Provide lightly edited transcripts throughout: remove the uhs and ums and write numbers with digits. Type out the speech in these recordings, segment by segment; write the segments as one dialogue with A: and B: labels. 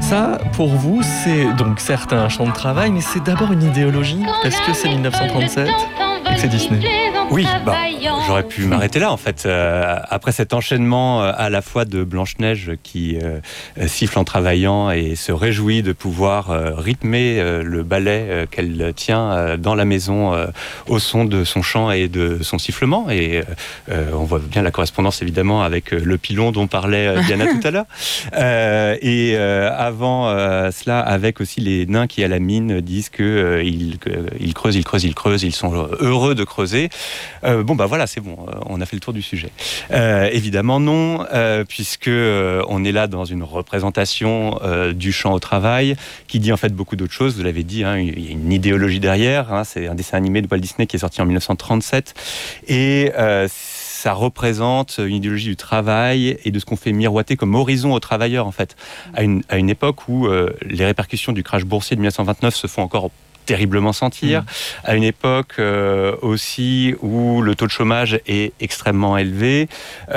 A: Ça, pour vous, c'est donc certes un champ de travail, mais c'est d'abord une idéologie, parce que c'est 1937 et que c'est Disney.
B: Oui, j'aurais pu m'arrêter là en fait. Après cet enchaînement à la fois de Blanche-Neige qui siffle en travaillant et se réjouit de pouvoir rythmer le ballet qu'elle tient dans la maison au son de son chant et de son sifflement. Et on voit bien la correspondance évidemment avec le pilon dont parlait Diana tout à l'heure. Et avant cela, avec aussi les nains qui à la mine disent qu'ils creusent, ils sont heureux de creuser. Voilà, c'est bon, on a fait le tour du sujet. Évidemment non, puisque on est là dans une représentation du chant au travail qui dit en fait beaucoup d'autres choses. Vous l'avez dit, il y a une idéologie derrière. C'est un dessin animé de Walt Disney qui est sorti en 1937 et ça représente une idéologie du travail et de ce qu'on fait miroiter comme horizon aux travailleurs en fait. À une époque où les répercussions du crash boursier de 1929 se font encore terriblement sentir, à une époque aussi où le taux de chômage est extrêmement élevé,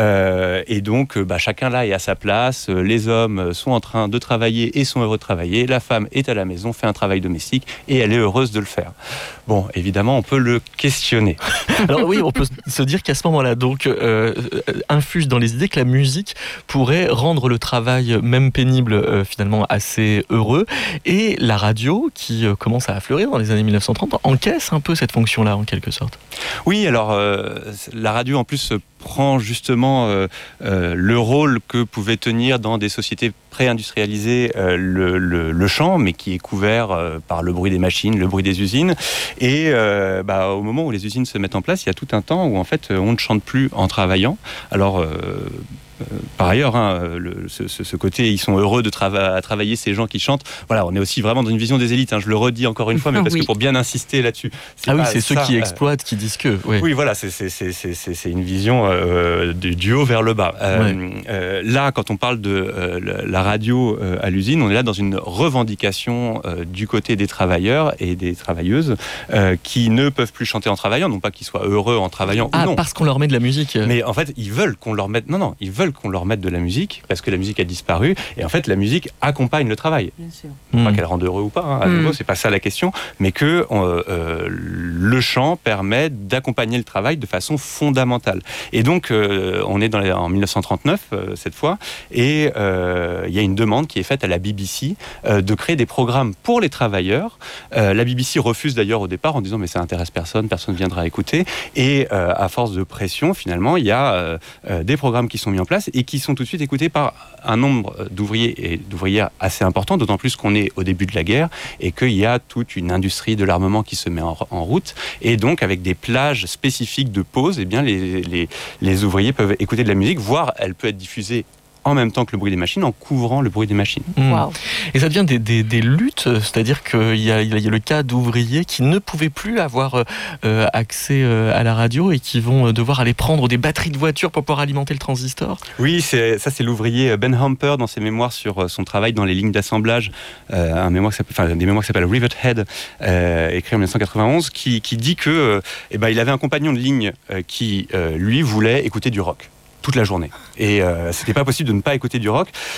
B: et donc chacun là est à sa place, les hommes sont en train de travailler et sont heureux de travailler, la femme est à la maison, fait un travail domestique et elle est heureuse de le faire. Bon, évidemment, on peut le questionner.
A: Alors oui, on peut se dire qu'à ce moment-là, donc, infuse dans les idées que la musique pourrait rendre le travail, même pénible, finalement assez heureux, et la radio, qui commence à affleurer dans les années 1930, encaisse un peu cette fonction-là, en quelque sorte.
B: Oui, alors la radio en plus prend justement le rôle que pouvait tenir dans des sociétés pré-industrialisées le chant, mais qui est couvert par le bruit des machines, le bruit des usines. Et au moment où les usines se mettent en place, il y a tout un temps où en fait on ne chante plus en travaillant. Alors par ailleurs, ce côté, ils sont heureux de travailler, ces gens qui chantent. Voilà, on est aussi vraiment dans une vision des élites. Je le redis encore une fois, mais parce que pour bien insister là-dessus.
A: C'est ceux qui exploitent, qui disent que. Oui,
B: oui voilà, c'est une vision du haut vers le bas. Là, quand on parle de la radio à l'usine, on est là dans une revendication du côté des travailleurs et des travailleuses qui ne peuvent plus chanter en travaillant, non pas qu'ils soient heureux en travaillant ou non.
A: Parce qu'on leur met de la musique.
B: Mais en fait, ils veulent qu'on leur mette. Non, ils veulent qu'on leur mette de la musique parce que la musique a disparu et en fait la musique accompagne le travail.
C: Bien sûr.
B: Pas qu'elle rende heureux ou pas, à nouveau, c'est pas ça la question, mais que le chant permet d'accompagner le travail de façon fondamentale. Et donc on est en 1939 cette fois, et il y a une demande qui est faite à la BBC de créer des programmes pour les travailleurs. La BBC refuse d'ailleurs au départ en disant mais ça intéresse personne ne viendra écouter, et à force de pression finalement il y a des programmes qui sont mis en place et qui sont tout de suite écoutés par un nombre d'ouvriers et d'ouvrières assez important, d'autant plus qu'on est au début de la guerre et qu'il y a toute une industrie de l'armement qui se met en route, et donc avec des plages spécifiques de pause, les ouvriers peuvent écouter de la musique, voire elle peut être diffusée en même temps que le bruit des machines, en couvrant le bruit des machines.
C: Wow.
A: Et ça devient des luttes, c'est-à-dire qu'il y a le cas d'ouvriers qui ne pouvaient plus avoir accès à la radio et qui vont devoir aller prendre des batteries de voitures pour pouvoir alimenter le transistor.
B: Oui, c'est l'ouvrier Ben Hamper dans ses mémoires sur son travail dans les lignes d'assemblage, des mémoires qui s'appellent Rivethead, écrit en 1991, qui dit que il avait un compagnon de ligne qui, lui, voulait écouter du rock toute la journée. Et c'était pas possible de ne pas écouter du rock.